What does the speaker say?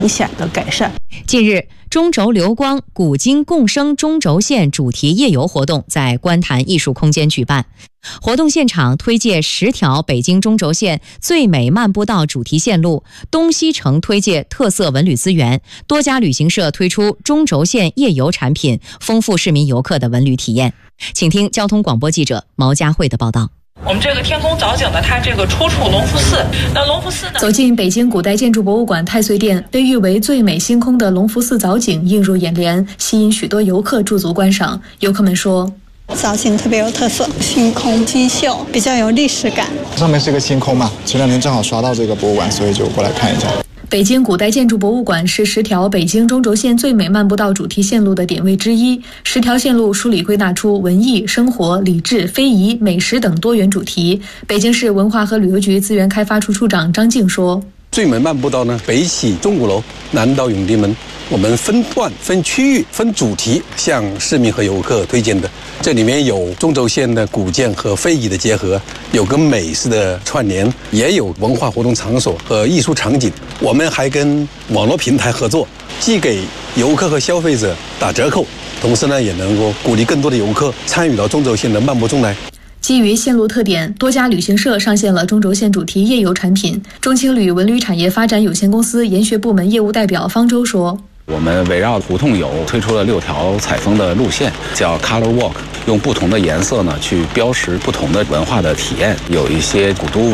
明显的改善。 近日，中轴流光古今共生中轴线主题夜游活动在观潭艺术空间举办。活动现场推介10条北京中轴线最美漫步道主题线路，东西城推介特色文旅资源，多家旅行社推出中轴线夜游产品，丰富市民游客的文旅体验。请听交通广播记者毛佳慧的报道。 我们这个天宫藻井的它这个出处隆福寺，那隆福寺呢？ 走进北京古代建筑博物馆太岁殿，被誉为最美星空的隆福寺藻井映入眼帘，吸引许多游客驻足观赏。游客们说， 藻井特别有特色，星空清秀，比较有历史感。 上面是一个星空嘛，前2天正好刷到这个博物馆，所以就过来看一下。 北京古代建筑博物馆是10条北京中轴线最美漫步道主题线路的点位之一。10条线路梳理归纳出文艺、生活、礼制、非遗、美食等多元主题。北京市文化和旅游局资源开发处处长张静说， 最美漫步道呢，北起钟鼓楼，南到永定门，我们分段、分区域、分主题向市民和游客推荐的。这里面有中轴线的古建和非遗的结合，有跟美食的串联，也有文化活动场所和艺术场景。我们还跟网络平台合作，既给游客和消费者打折扣，同时呢，也能够鼓励更多的游客参与到中轴线的漫步中来。 基于线路特点，多家旅行社上线了中轴线主题夜游产品。中青旅文旅产业发展有限公司研学部门业务代表方舟说， 我们围绕胡同游推出了6条采风的路线，叫 Color Walk， 用不同的颜色呢去标识不同的文化的体验，有一些古都